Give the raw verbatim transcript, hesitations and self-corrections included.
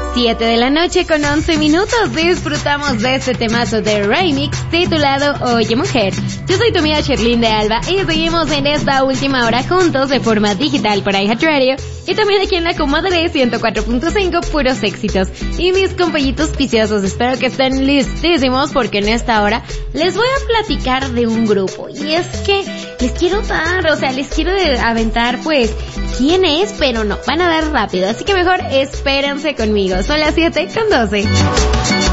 siete de la noche con once minutos disfrutamos de este temazo de remix titulado Oye Mujer. Yo soy tu amiga Sherlyn de Alba y seguimos en esta última hora juntos de forma digital por iHeartRadio y también aquí en la comadre ciento cuatro punto cinco, puros éxitos. Y mis compañitos viciosos, espero que estén listísimos porque en esta hora les voy a platicar de un grupo y es que les quiero dar, o sea, les quiero aventar pues quién es, pero no, van a dar rápido, así que mejor espérense conmigo. Son las siete con doce.